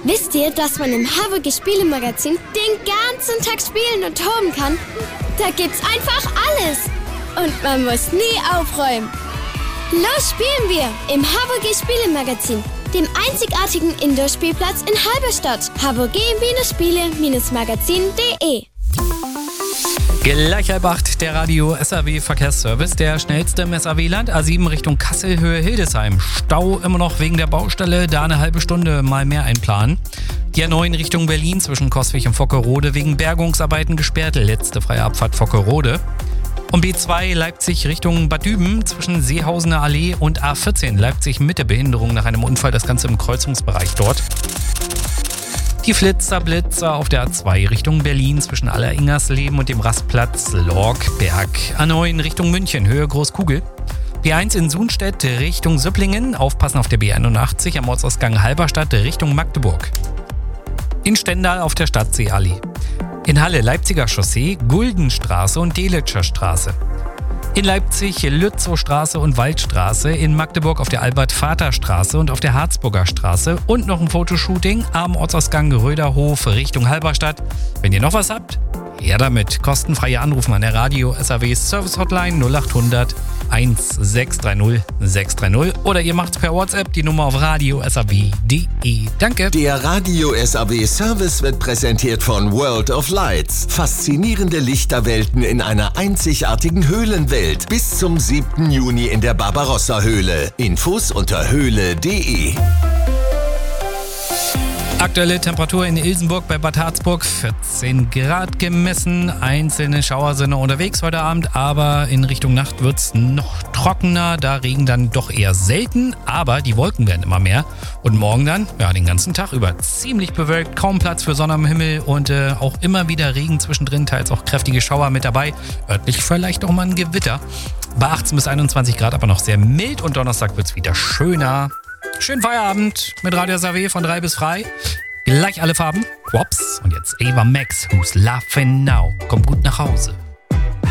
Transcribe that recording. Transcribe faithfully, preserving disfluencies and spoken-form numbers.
Wisst ihr, dass man im Haverge Spielemagazin den ganzen Tag spielen und toben kann? Da gibt's einfach alles. Und man muss nie aufräumen. Los spielen wir im Haverge Spielemagazin, dem einzigartigen Indoor-Spielplatz in Halberstadt. haverge Spiele Magazin punkt de. Gleich halb acht, der Radio S R W Verkehrsservice, der schnellste im S R W-Land, A sieben Richtung Kassel, Höhe Hildesheim. Stau immer noch wegen der Baustelle, da eine halbe Stunde mal mehr einplanen. Die A neun Richtung Berlin zwischen Coswig und Vockerode wegen Bergungsarbeiten gesperrt, letzte freie Abfahrt Vockerode. Und B zwei Leipzig Richtung Bad Düben zwischen Seehausener Allee und A vierzehn Leipzig Mitte Behinderung nach einem Unfall, das Ganze im Kreuzungsbereich dort. Die Flitzer Blitzer auf der A zwei Richtung Berlin zwischen Alleringersleben und dem Rastplatz Lorgberg. A neun Richtung München, Höhe Großkugel. B eins in Sunstedt Richtung Süpplingen, aufpassen auf der B einundachtzig am Ortsausgang Halberstadt Richtung Magdeburg. In Stendal auf der Stadtseeallee. In Halle Leipziger Chaussee, Guldenstraße und Delitscher Straße. In Leipzig Lützowstraße und Waldstraße, in Magdeburg auf der Albert-Vater-Straße und auf der Harzburger Straße und noch ein Fotoshooting am Ortsausgang Röderhof Richtung Halberstadt. Wenn ihr noch was habt, her damit. Kostenfreie Anrufen an der Radio S R W Service Hotline null acht hundert sechshundertsechs dreißig sechshundertdreißig oder ihr macht's per WhatsApp, die Nummer auf radio s r w punkt de. Danke. Der Radio S R W Service wird präsentiert von World of Lights. Faszinierende Lichterwelten in einer einzigartigen Höhlenwelt. Bis zum siebten Juni in der Barbarossa-Höhle. Infos unter höhle punkt de. Aktuelle Temperatur in Ilsenburg bei Bad Harzburg, vierzehn Grad gemessen, einzelne Schauer sind noch unterwegs heute Abend, aber in Richtung Nacht wird es noch trockener, da Regen dann doch eher selten, aber die Wolken werden immer mehr und morgen dann, ja, den ganzen Tag über ziemlich bewölkt, kaum Platz für Sonne am Himmel und äh, auch immer wieder Regen zwischendrin, teils auch kräftige Schauer mit dabei, örtlich vielleicht auch mal ein Gewitter, bei achtzehn bis einundzwanzig Grad aber noch sehr mild und Donnerstag wird es wieder schöner. Schönen Feierabend mit Radio S R W von drei bis frei. Gleich alle Farben. Wops. Und jetzt Ava Max, Who's Laughing Now. Kommt gut nach Hause.